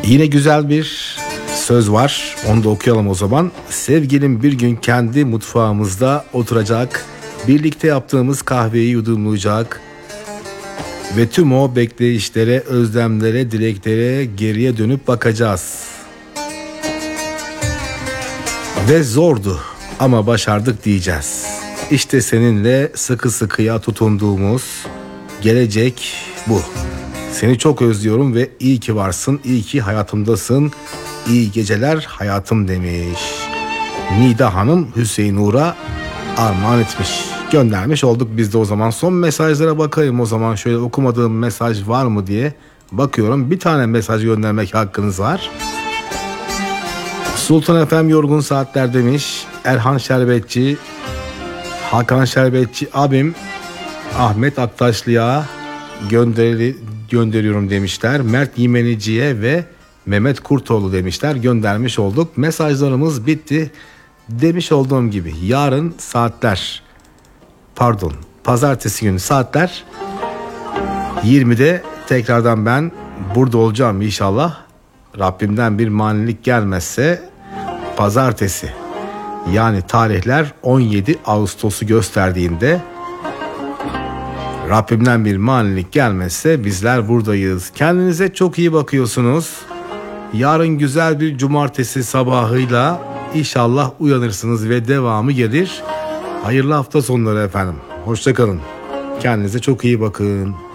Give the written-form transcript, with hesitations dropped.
Yine güzel bir söz var. Onu da okuyalım o zaman. Sevgilim bir gün kendi mutfağımızda oturacak. Birlikte yaptığımız kahveyi yudumlayacak. Ve tüm o bekleyişlere, özlemlere, dileklere geriye dönüp bakacağız. Ve zordu ama başardık diyeceğiz. İşte seninle sıkı sıkıya tutunduğumuz gelecek bu. Seni çok özlüyorum ve iyi ki varsın, iyi ki hayatımdasın. İyi geceler hayatım demiş. Nida Hanım Hüseyin Uğur'a armağan etmiş. Göndermiş olduk biz de o zaman. Son mesajlara bakayım o zaman. Şöyle okumadığım mesaj var mı diye bakıyorum. Bir tane mesaj göndermek hakkınız var. Sultan Efem yorgun saatler demiş. Erhan Şerbetçi, Hakan Şerbetçi abim Ahmet Aktaşlı'ya gönderiyorum demişler. Mert Yimenici'ye ve Mehmet Kurtoğlu demişler. Göndermiş olduk. Mesajlarımız bitti. Demiş olduğum gibi yarın pazartesi günü saatler 20'de tekrardan ben burada olacağım inşallah. Rabbimden bir manilik gelmezse pazartesi, yani tarihler 17 Ağustos'u gösterdiğinde, Rabbimden bir manilik gelmezse bizler buradayız. Kendinize çok iyi bakıyorsunuz. Yarın güzel bir cumartesi sabahıyla inşallah uyanırsınız ve devamı gelir. Hayırlı hafta sonları efendim. Hoşça kalın. Kendinize çok iyi bakın.